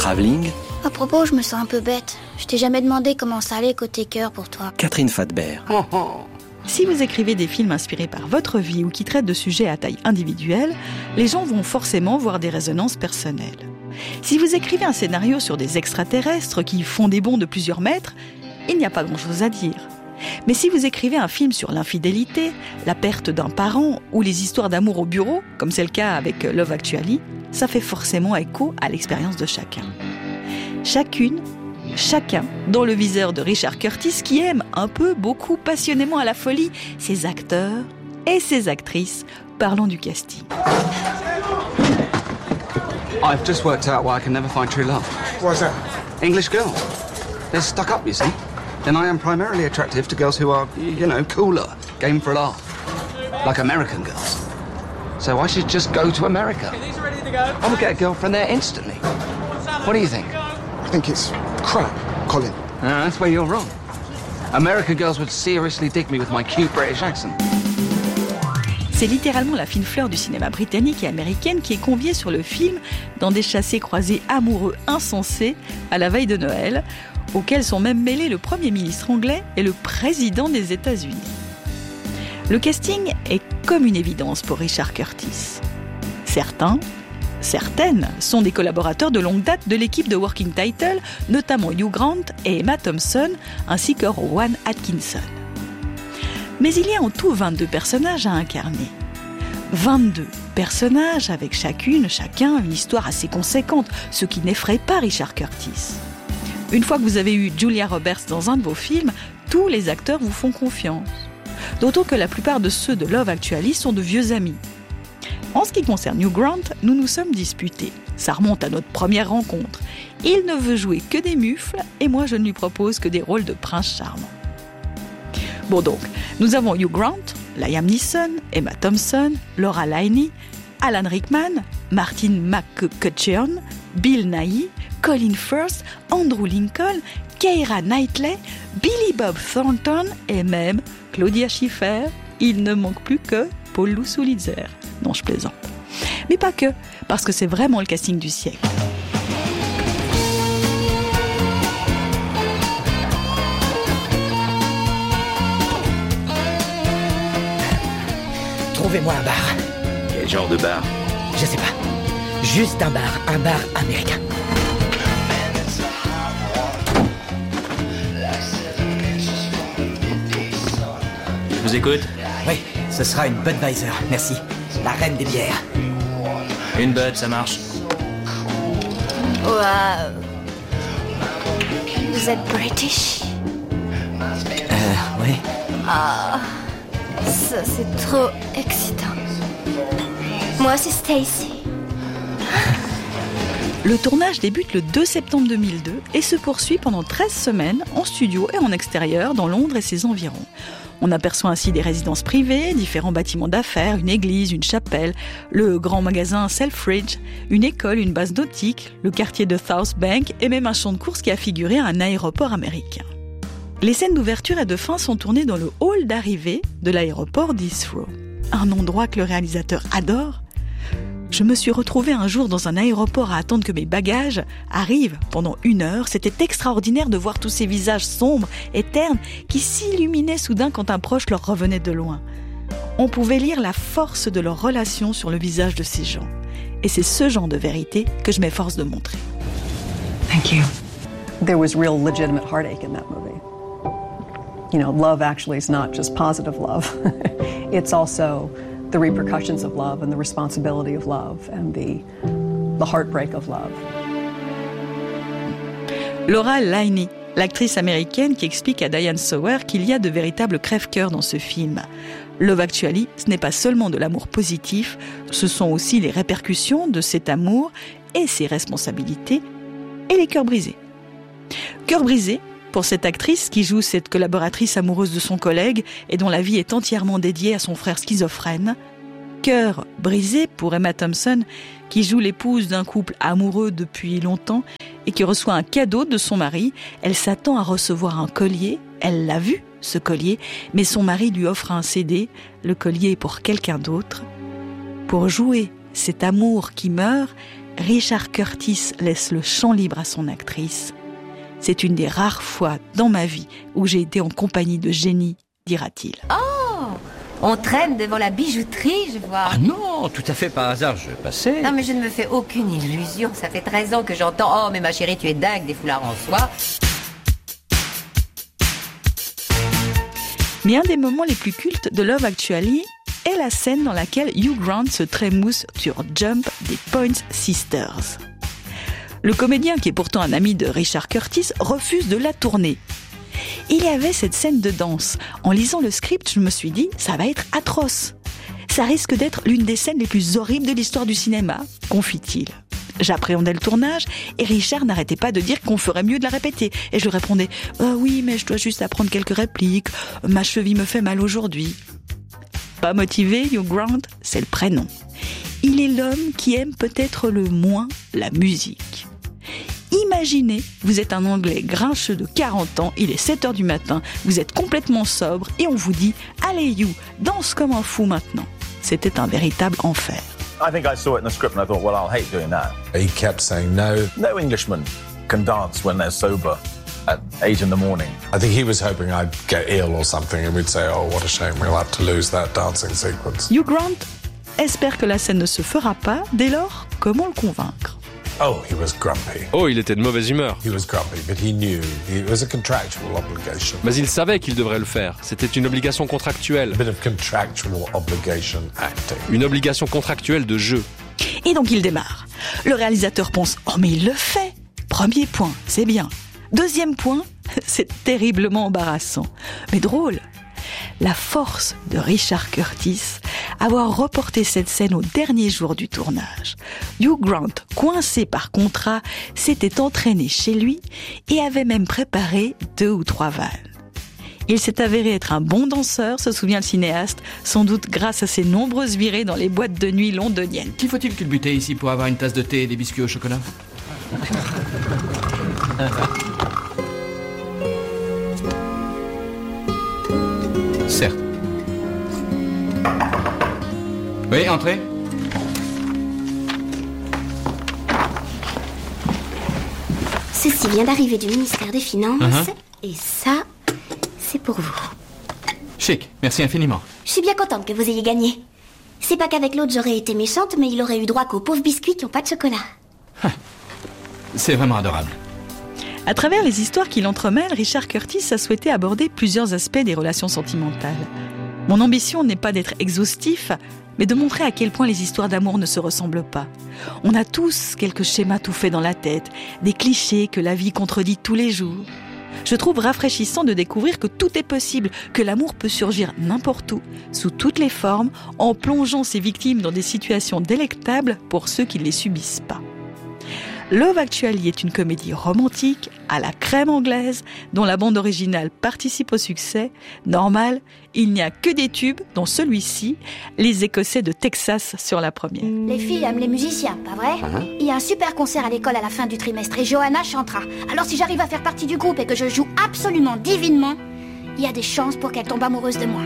travelling. À propos, je me sens un peu bête. Je t'ai jamais demandé comment ça allait côté cœur pour toi. Catherine Fadbert. Si vous écrivez des films inspirés par votre vie ou qui traitent de sujets à taille individuelle, les gens vont forcément voir des résonances personnelles. Si vous écrivez un scénario sur des extraterrestres qui font des bonds de plusieurs mètres, il n'y a pas grand-chose à dire. Mais si vous écrivez un film sur l'infidélité, la perte d'un parent ou les histoires d'amour au bureau, comme c'est le cas avec Love Actually, ça fait forcément écho à l'expérience de chacun. Chacun dans le viseur de Richard Curtis qui aime un peu, beaucoup, passionnément à la folie ses acteurs et ses actrices. Parlons du casting. I've just worked out why I can never find true love. Why's that? English girls. They're stuck up, you see. And I am primarily attractive to girls who are, cooler, game for a laugh. Like American girls. So I should just go to America. Okay, these are ready to go. I would get a girlfriend there instantly. What do you think? I think it's crap, Colin. That's where you're wrong. American girls would seriously dig me with my cute British accent. C'est littéralement la fine fleur du cinéma britannique et américaine qui est conviée sur le film dans des chassés-croisés amoureux insensés à la veille de Noël, auxquels sont même mêlés le Premier ministre anglais et le président des États-Unis. Le casting est comme une évidence pour Richard Curtis. Certaines sont des collaborateurs de longue date de l'équipe de Working Title, notamment Hugh Grant et Emma Thompson, ainsi que Rowan Atkinson. Mais il y a en tout 22 personnages à incarner. 22 personnages avec chacun une histoire assez conséquente, ce qui n'effraie pas Richard Curtis. Une fois que vous avez eu Julia Roberts dans un de vos films, tous les acteurs vous font confiance. D'autant que la plupart de ceux de Love Actually sont de vieux amis. En ce qui concerne Hugh Grant, nous nous sommes disputés. Ça remonte à notre première rencontre. Il ne veut jouer que des mufles et moi je ne lui propose que des rôles de prince charmant. Bon donc, nous avons Hugh Grant, Liam Neeson, Emma Thompson, Laura Linney, Alan Rickman, Martin McCutcheon, Bill Nighy, Colin Firth, Andrew Lincoln, Keira Knightley, Billy Bob Thornton et même Claudia Schiffer. Il ne manque plus que Paul Lousulitzer. Non, je plaisante. Mais pas que, parce que c'est vraiment le casting du siècle. Trouvez-moi un bar. Quel genre de bar? Je sais pas. Juste un bar américain. Je vous écoute. Oui, ce sera une Budweiser, merci. La reine des bières. Une Bud, ça marche. Waouh. Vous êtes British? Oui. Ah, ça c'est trop excitant. Moi c'est Stacy. Le tournage débute le 2 septembre 2002 et se poursuit pendant 13 semaines en studio et en extérieur dans Londres et ses environs. On aperçoit ainsi des résidences privées, différents bâtiments d'affaires, une église, une chapelle, le grand magasin Selfridge, une école, une base nautique, le quartier de South Bank et même un champ de course qui a figuré à un aéroport américain. Les scènes d'ouverture et de fin sont tournées dans le hall d'arrivée de l'aéroport d'Heathrow, un endroit que le réalisateur adore. Je me suis retrouvée un jour dans un aéroport à attendre que mes bagages arrivent pendant 1 heure. C'était extraordinaire de voir tous ces visages sombres et ternes qui s'illuminaient soudain quand un proche leur revenait de loin. On pouvait lire la force de leur relation sur le visage de ces gens. Et c'est ce genre de vérité que je m'efforce de montrer. Thank you. There was real legitimate heartache in that movie. You know, love actually is not just positive love. It's also the repercussions of love and the responsibility of love and the heartbreak of love. Laura Linney, l'actrice américaine qui explique à Diane Sawyer qu'il y a de véritables crève-cœurs dans ce film. Love Actually, ce n'est pas seulement de l'amour positif, ce sont aussi les répercussions de cet amour et ses responsabilités et les cœurs brisés. Cœurs brisés pour cette actrice qui joue cette collaboratrice amoureuse de son collègue et dont la vie est entièrement dédiée à son frère schizophrène. Cœur brisé pour Emma Thompson qui joue l'épouse d'un couple amoureux depuis longtemps et qui reçoit un cadeau de son mari. Elle s'attend à recevoir un collier, elle l'a vu ce collier, mais son mari lui offre un CD, le collier est pour quelqu'un d'autre. Pour jouer cet amour qui meurt, Richard Curtis laisse le champ libre à son actrice. C'est une des rares fois dans ma vie où j'ai été en compagnie de génie, dira-t-il. Oh, on traîne devant la bijouterie, je vois. Ah non, tout à fait par hasard, je passais. Non, mais je ne me fais aucune illusion. Ça fait 13 ans que j'entends « Oh, mais ma chérie, tu es dingue, des foulards en soie ». Mais un des moments les plus cultes de Love Actually est la scène dans laquelle Hugh Grant se trémousse sur Jump des Pointer Sisters. Le comédien, qui est pourtant un ami de Richard Curtis, refuse de la tourner. Il y avait cette scène de danse. En lisant le script, je me suis dit, ça va être atroce. Ça risque d'être l'une des scènes les plus horribles de l'histoire du cinéma, confie-t-il. J'appréhendais le tournage et Richard n'arrêtait pas de dire qu'on ferait mieux de la répéter. Et je lui répondais « Oui, mais je dois juste apprendre quelques répliques. Ma cheville me fait mal aujourd'hui. » Pas motivé, Hugh Grant, c'est le prénom. Il est l'homme qui aime peut-être le moins la musique. Imaginez, vous êtes un Anglais grincheux de 40 ans, il est 7h du matin, vous êtes complètement sobre et on vous dit « Allez Hugh, danse comme un fou maintenant ». C'était un véritable enfer. I think I saw it in the script and I thought, well, I'll hate doing that. He kept saying no. No Englishman can dance when they're sober at 8 in the morning. I think he was hoping I'd get ill or something and we'd say, oh, what a shame, we'll have to lose that dancing sequence. Hugh Grant espère que la scène ne se fera pas, dès lors, comment le convaincre ? Oh, he was grumpy. Oh, il était de mauvaise humeur. He was grumpy, but he knew it was a contractual obligation. Mais il savait qu'il devrait le faire. C'était une obligation contractuelle. A bit of contractual obligation acting. Une obligation contractuelle de jeu. Et donc il démarre. Le réalisateur pense « Oh mais il le fait !» Premier point, c'est bien. Deuxième point, c'est terriblement embarrassant. Mais drôle. La force de Richard Curtis, avoir reporté cette scène au dernier jour du tournage. Hugh Grant, coincé par contrat, s'était entraîné chez lui et avait même préparé 2 ou 3 vannes. Il s'est avéré être un bon danseur, se souvient le cinéaste, sans doute grâce à ses nombreuses virées dans les boîtes de nuit londoniennes. Qu'il faut-il culbuter ici pour avoir une tasse de thé et des biscuits au chocolat ? Certes. Oui, entrez. Ceci vient d'arriver du ministère des Finances. Et ça, c'est pour vous. Chic, merci infiniment. Je suis bien contente que vous ayez gagné. C'est pas qu'avec l'autre j'aurais été méchante, mais il aurait eu droit qu'aux pauvres biscuits qui n'ont pas de chocolat. C'est vraiment adorable. À travers les histoires qu'il entremêle, Richard Curtis a souhaité aborder plusieurs aspects des relations sentimentales. Mon ambition n'est pas d'être exhaustif, mais de montrer à quel point les histoires d'amour ne se ressemblent pas. On a tous quelques schémas tout faits dans la tête, des clichés que la vie contredit tous les jours. Je trouve rafraîchissant de découvrir que tout est possible, que l'amour peut surgir n'importe où, sous toutes les formes, en plongeant ses victimes dans des situations délectables pour ceux qui ne les subissent pas. Love Actually est une comédie romantique à la crème anglaise dont la bande originale participe au succès. Normal, il n'y a que des tubes, dont celui-ci, les Écossais de Texas sur la première. Les filles aiment les musiciens, pas vrai ? Il y a un super concert à l'école à la fin du trimestre et Johanna chantera. Alors si j'arrive à faire partie du groupe et que je joue absolument divinement, il y a des chances pour qu'elle tombe amoureuse de moi.